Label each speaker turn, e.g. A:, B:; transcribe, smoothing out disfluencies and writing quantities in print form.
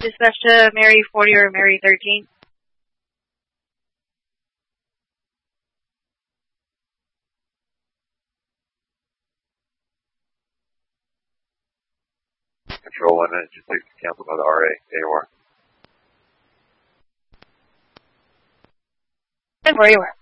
A: Dispatch to Mary 40 or Mary 13.
B: Control 1, engine 6 canceled by the RA, AOR.
A: And where you were.